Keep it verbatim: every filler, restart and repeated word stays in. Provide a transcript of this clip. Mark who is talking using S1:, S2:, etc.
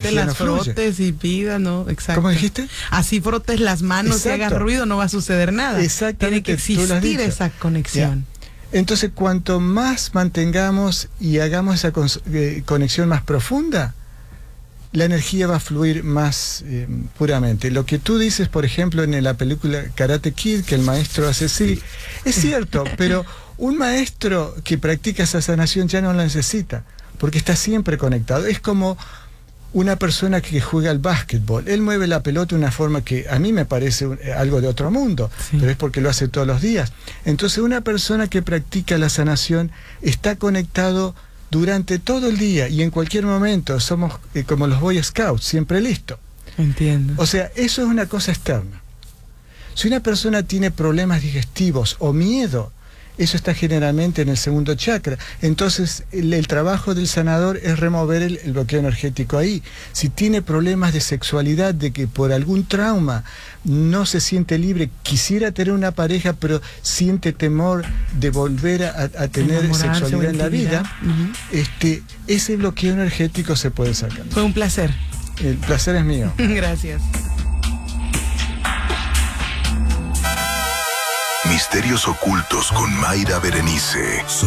S1: energía
S2: las
S1: no fluye.
S2: frotes y pidas, ¿no? Exacto.
S1: ¿Cómo dijiste?
S2: Así frotes las manos y
S1: Exacto.
S2: hagas ruido, no va a suceder nada.
S1: Exactamente.
S2: Tiene que
S1: tú lo has
S2: existir
S1: dicho.
S2: esa conexión.
S1: Ya. Entonces, cuanto más mantengamos y hagamos esa con, eh, conexión más profunda, la energía va a fluir más eh, puramente. Lo que tú dices, por ejemplo, en la película Karate Kid, que el maestro hace así, es cierto, pero un maestro que practica esa sanación ya no la necesita, porque está siempre conectado. Es como una persona que juega al básquetbol. Él mueve la pelota de una forma que a mí me parece algo de otro mundo, sí. pero es porque lo hace todos los días. Entonces, una persona que practica la sanación está conectado durante todo el día y en cualquier momento. Somos eh, como los Boy Scouts, siempre listo.
S2: Entiendo.
S1: O sea, eso es una cosa externa. Si una persona tiene problemas digestivos o miedo, eso está generalmente en el segundo chakra. Entonces, el, el trabajo del sanador es remover el, el bloqueo energético ahí. Si tiene problemas de sexualidad, de que por algún trauma no se siente libre, quisiera tener una pareja, pero siente temor de volver a, a tener
S2: Enamorarse,
S1: sexualidad en la vida,
S2: uh-huh.
S1: este, ese bloqueo energético se puede sacar.
S2: Fue un placer.
S1: El placer es mío.
S2: Gracias.
S3: Misterios ocultos con Mayra Berenice.